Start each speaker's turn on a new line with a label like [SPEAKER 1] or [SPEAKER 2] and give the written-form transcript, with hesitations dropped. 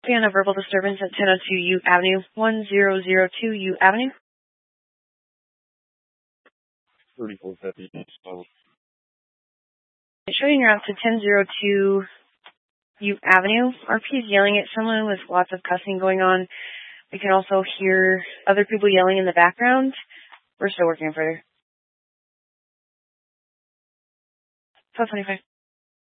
[SPEAKER 1] On a verbal disturbance at 1002 U Avenue, 1002 U Avenue.
[SPEAKER 2] 3450.
[SPEAKER 1] Showing you're out to 1002 U Avenue. RP is yelling at someone with lots of cussing going on. We can also hear other people yelling in the background. We're still working further. 1225.